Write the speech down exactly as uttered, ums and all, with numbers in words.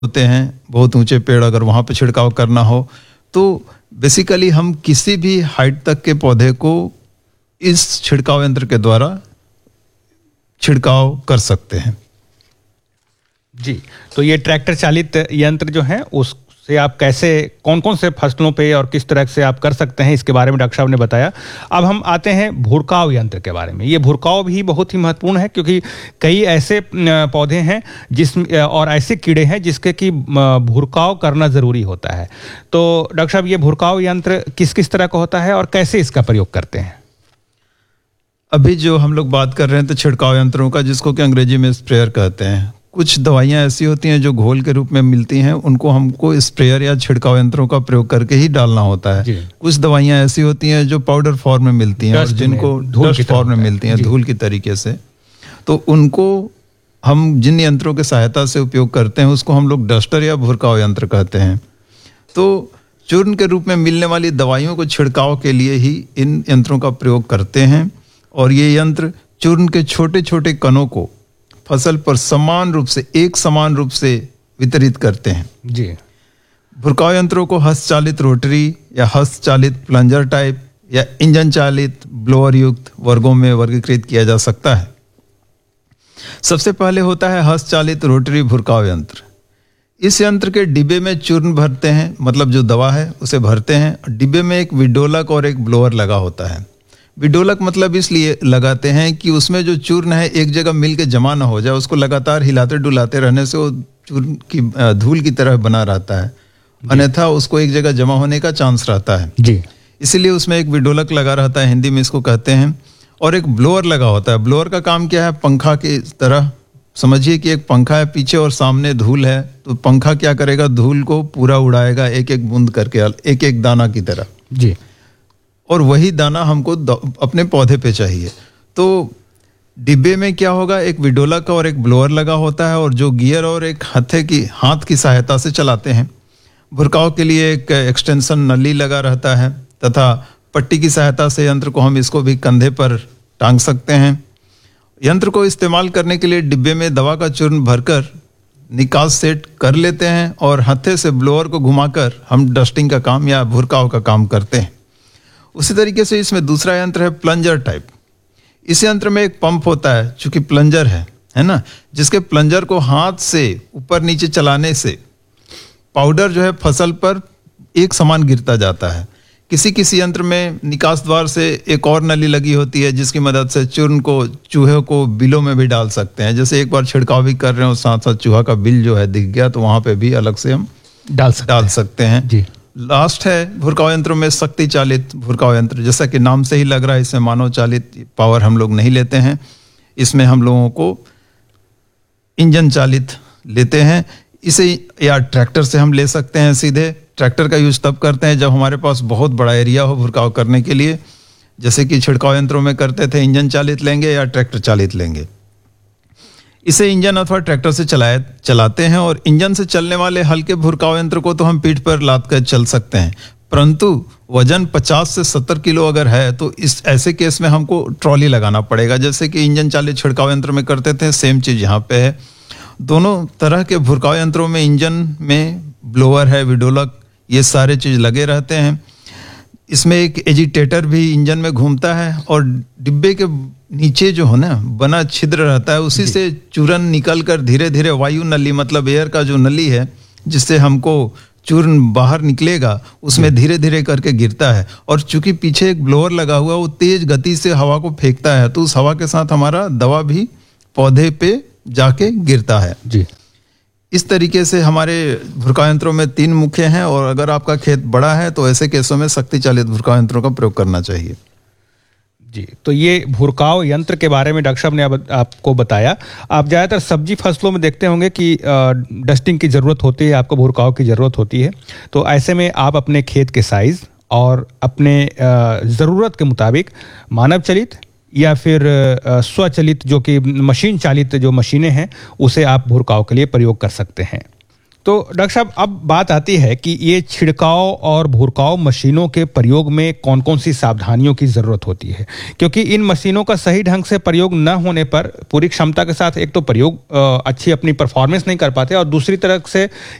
होते हैं, बहुत ऊंचे पेड़, अगर वहाँ पे छिड़काव करना हो तो बेसिकली हम किसी भी हाइट तक के पौधे को इस छिड़काव यंत्र के द्वारा छिड़काव कर सकते हैं। जी, तो ये ट्रैक्टर चालित यंत्र जो है उससे आप कैसे, कौन कौन से फसलों पे और किस तरह से आप कर सकते हैं, इसके बारे में डॉक्टर साहब ने बताया। अब हम आते हैं भुरकाव यंत्र के बारे में। ये भुरकाव भी बहुत ही महत्वपूर्ण है क्योंकि कई ऐसे पौधे हैं जिस और ऐसे कीड़े हैं जिसके कि भुरकाव करना ज़रूरी होता है। तो डॉक्टर साहब, ये भुरकाव यंत्र किस किस तरह का होता है और कैसे इसका प्रयोग करते हैं? अभी जो हम लोग बात कर रहे हैं तो छिड़काव यंत्रों का, जिसको कि अंग्रेजी में स्प्रेयर कहते हैं। कुछ दवाइयाँ ऐसी होती हैं जो घोल के रूप में मिलती हैं, उनको हमको स्प्रेयर या छिड़काव यंत्रों का प्रयोग करके ही डालना होता है। कुछ दवाइयाँ ऐसी होती हैं जो पाउडर फॉर्म में मिलती हैं और जिनको डस्ट फॉर्म में मिलती हैं, धूल की तरीके से। तो उनको हम जिन यंत्रों की सहायता से उपयोग करते हैं उसको हम लोग डस्टर या भुरकाव यंत्र कहते हैं। तो चूर्ण के रूप में मिलने वाली दवाइयों को छिड़काव के लिए ही इन यंत्रों का प्रयोग करते हैं और ये यंत्र चूर्ण के छोटे छोटे कणों को फसल पर समान रूप से एक समान रूप से वितरित करते हैं। जी, भुरकाव यंत्रों को हस्तचालित रोटरी या हस्तचालित प्लंजर टाइप या इंजन चालित ब्लोअर युक्त वर्गों में वर्गीकृत किया जा सकता है। सबसे पहले होता है हस्तचालित रोटरी भुरकाव यंत्र। इस यंत्र के डिब्बे में चूर्ण भरते हैं, मतलब जो दवा है उसे भरते हैं। डिब्बे में एक विडोलक और एक ब्लोअर लगा होता है। विडोलक मतलब इसलिए लगाते हैं कि उसमें जो चूर्ण है एक जगह मिल के जमा ना हो जाए, उसको लगातार हिलाते डुलाते रहने से वो चूर्ण की धूल की तरह बना रहता है, अन्यथा उसको एक जगह जमा होने का चांस रहता है। जी, इसीलिए उसमें एक विडोलक लगा रहता है, हिंदी में इसको कहते हैं। और एक ब्लोअर लगा होता है। ब्लोअर का काम क्या है? पंखा की तरह समझिए कि एक पंखा है, पीछे और सामने धूल है, तो पंखा क्या करेगा? धूल को पूरा उड़ाएगा एक एक बूंद करके, एक एक दाना की तरह। जी, और वही दाना हमको अपने पौधे पे चाहिए। तो डिब्बे में क्या होगा? एक विडोलक और एक ब्लोअर लगा होता है और जो गियर और एक हथे की हाथ की सहायता से चलाते हैं। भुरकाव के लिए एक एक्सटेंशन नली लगा रहता है तथा पट्टी की सहायता से यंत्र को हम इसको भी कंधे पर टांग सकते हैं। यंत्र को इस्तेमाल करने के लिए डिब्बे में दवा का चूर्ण भरकर निकास सेट कर लेते हैं और हथे से ब्लोअर को घुमाकर हम डस्टिंग का काम या भुरकाव का काम करते हैं। उसी तरीके से इसमें दूसरा यंत्र है प्लंजर टाइप। इस यंत्र में एक पंप होता है, चूंकि प्लंजर है है ना, जिसके प्लंजर को हाथ से ऊपर नीचे चलाने से पाउडर जो है फसल पर एक समान गिरता जाता है। किसी किसी यंत्र में निकास द्वार से एक और नली लगी होती है जिसकी मदद से चूर्ण को, चूहे को बिलों में भी डाल सकते हैं। जैसे एक बार छिड़काव भी कर रहे हो, साथ साथ चूहा का बिल जो है दिख गया तो वहां पे भी अलग से हम डाल सकते डाल सकते हैं। जी, लास्ट है भुरकाव यंत्रों में शक्ति चालित भुरकाव यंत्र। जैसा कि नाम से ही लग रहा है, इसमें मानव चालित पावर हम लोग नहीं लेते हैं। इसमें हम लोगों को इंजन चालित लेते हैं। इसे या ट्रैक्टर से हम ले सकते हैं सीधे। ट्रैक्टर का यूज तब करते हैं जब हमारे पास बहुत बड़ा एरिया हो भुरकाव करने के लिए, जैसे कि छिड़काव यंत्रों में करते थे। इंजन चालित लेंगे या ट्रैक्टर चालित लेंगे। इसे इंजन अथवा ट्रैक्टर से चलाए चलाते हैं और इंजन से चलने वाले हल्के भुरकाव यंत्र को तो हम पीठ पर लाद कर चल सकते हैं, परंतु वजन पचास से सत्तर किलो अगर है तो इस ऐसे केस में हमको ट्रॉली लगाना पड़ेगा। जैसे कि इंजन चालित छिड़काव यंत्र में करते थे, सेम चीज यहाँ पे है। दोनों तरह के भुरकाव यंत्रों में इंजन में ब्लोअर है, विडोलक, ये सारे चीज लगे रहते हैं। इसमें एक एजिटेटर भी इंजन में घूमता है और डिब्बे के नीचे जो है ना बना छिद्र रहता है, उसी से चूर्ण निकल कर धीरे धीरे वायु नली, मतलब एयर का जो नली है जिससे हमको चूर्ण बाहर निकलेगा, उसमें धीरे धीरे करके गिरता है। और चूंकि पीछे एक ब्लोअर लगा हुआ, वो तेज गति से हवा को फेंकता है, तो उस हवा के साथ हमारा दवा भी पौधे पे जाके गिरता है। जी, इस तरीके से हमारे भुरकाव यंत्रों में तीन मुख्य हैं और अगर आपका खेत बड़ा है तो ऐसे केसों में शक्ति चालित भुरकाव यंत्रों का प्रयोग करना चाहिए। जी, तो ये भुरकाव यंत्र के बारे में डॉक्टर साहब ने अब आपको बताया। आप ज़्यादातर सब्जी फसलों में देखते होंगे कि डस्टिंग की ज़रूरत होती है, आपको भुरकाव की ज़रूरत होती है। तो ऐसे में आप अपने खेत के साइज़ और अपने ज़रूरत के मुताबिक मानव चलित या फिर स्वचालित, जो कि मशीन चालित जो मशीनें हैं, उसे आप भुरकाव के लिए प्रयोग कर सकते हैं। तो डॉक्टर साहब अब बात आती है कि ये छिड़काव और भुरकाव मशीनों के प्रयोग में कौन कौन सी सावधानियों की ज़रूरत होती है, क्योंकि इन मशीनों का सही ढंग से प्रयोग न होने पर पूरी क्षमता के साथ एक तो प्रयोग अच्छी अपनी परफॉर्मेंस नहीं कर पाते और दूसरी तरफ से